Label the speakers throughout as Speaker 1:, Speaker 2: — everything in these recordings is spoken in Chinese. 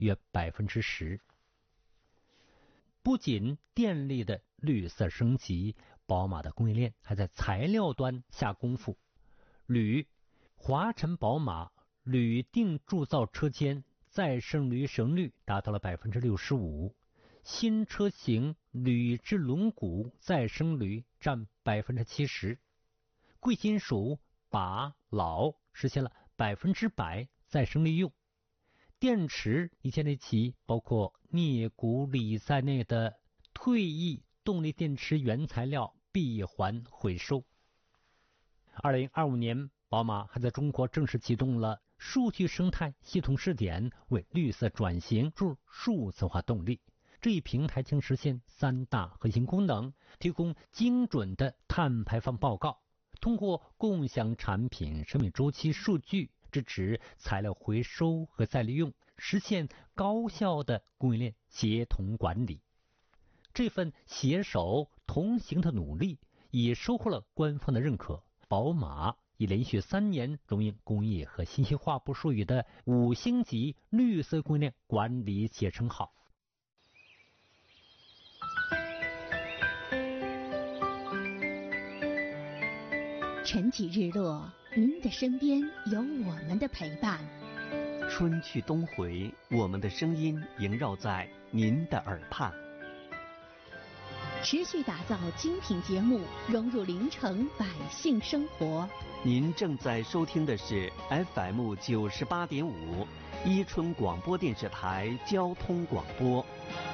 Speaker 1: 约10%。不仅电力的绿色升级，宝马的供应链还在材料端下功夫。铝，华晨宝马铝锭铸造车间再生铝使用率达到了65%，新车型铝制轮毂再生铝占70%，贵金属钯、铑实现了100%再生利用。电池已建立起包括镍、钴、锂在内的退役动力电池原材料闭环回收。2025年，宝马还在中国正式启动了数据生态系统试点，为绿色转型注入数字化动力。这一平台将实现3大核心功能：提供精准的碳排放报告，通过共享产品生命周期数据，支持材料回收和再利用，实现高效的供应链协同管理。这份携手同行的努力也收获了官方的认可。宝马已连续3年荣膺工业和信息化部授予的5星级绿色供应链管理企业称号。
Speaker 2: 晨起日落，您的身边有我们的陪伴。
Speaker 3: 春去冬回，我们的声音萦绕在您的耳畔。
Speaker 2: 持续打造精品节目，融入临城百姓生活。
Speaker 3: 您正在收听的是 FM 98.5伊春广播电视台交通广播。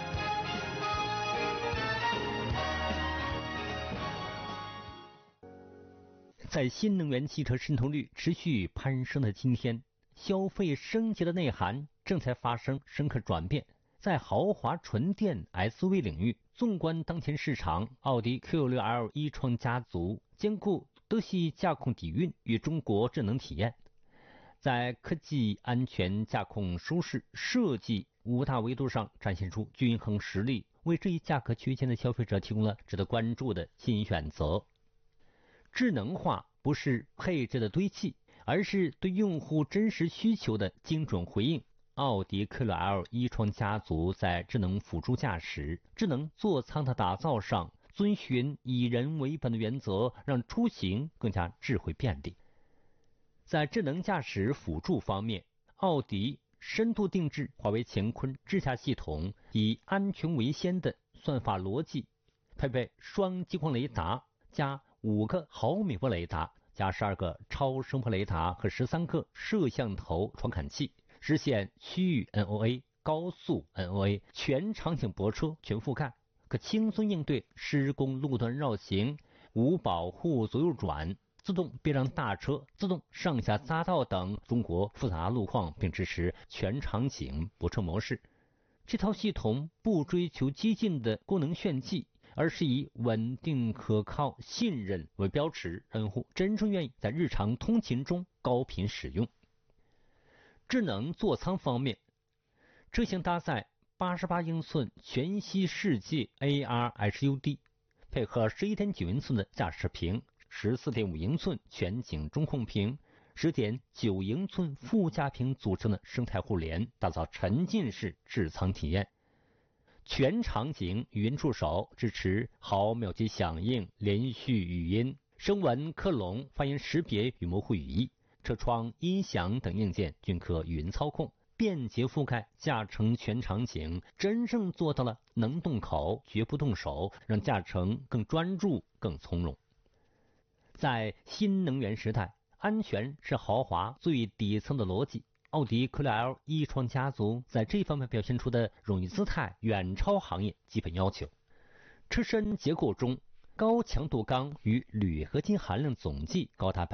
Speaker 1: 在新能源汽车渗透率持续攀升的今天，消费升级的内涵正在发生深刻转变。在豪华纯电 SUV 领域，纵观当前市场，奥迪 Q6L 一创家族兼顾德系驾控底蕴与中国智能体验，在科技、安全、驾控、舒适、设计5大维度上展现出均衡实力，为这一价格区间的消费者提供了值得关注的新选择。智能化不是配置的堆砌，而是对用户真实需求的精准回应。奥迪 Q6L 一创家族在智能辅助驾驶、智能座舱的打造上，遵循以人为本的原则，让出行更加智慧便利。在智能驾驶辅助方面，奥迪深度定制华为乾坤智驾系统，以安全为先的算法逻辑，配备双激光雷达加5个毫米波雷达加12个超声波雷达和13个摄像头传感器，实现区域 NOA、高速 NOA、全场景泊车全覆盖，可轻松应对施工路段绕行、无保护左右转、自动避让大车、自动上下匝道等中国复杂路况，并支持全场景泊车模式。这套系统不追求激进的功能炫技，而是以稳定、可靠、信任为标尺，让用户真正愿意在日常通勤中高频使用。智能座舱方面，车型搭载88英寸全息世界 AR HUD， 配合 11.9 英寸的驾驶屏、14.5 英寸全景中控屏、10.9 英寸副驾屏组成的生态互联，打造沉浸式智舱体验。全场景语音助手支持毫秒级响应、连续语音、声纹克隆、发音识别与模糊语义，车窗、音响等硬件均可语音操控，便捷覆盖驾乘全场景，真正做到了能动口绝不动手，让驾乘更专注、更从容。在新能源时代，安全是豪华最底层的逻辑。奥迪 Q6L 一创家族在这方面表现出的荣誉姿态远超行业基本要求。车身结构中，高强度钢与铝合金含量总计高达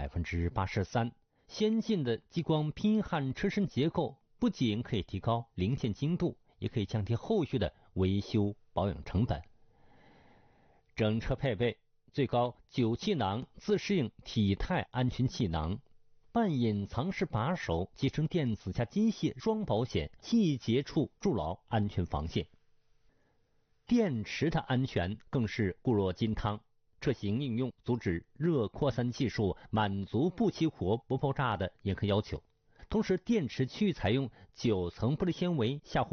Speaker 1: 83%， 先进的激光拼焊车身结构不仅可以提高零件精度，也可以降低后续的维修保养成本。整车配备最高9气囊自适应体态安全气囊，半隐藏式把手集成电子加机械双保险，细节处筑牢安全防线。电池的安全更是固若金汤，车型应用阻止热扩散技术，满足不起火不爆炸的严苛要求。 同时电池区域采用9层玻璃纤维下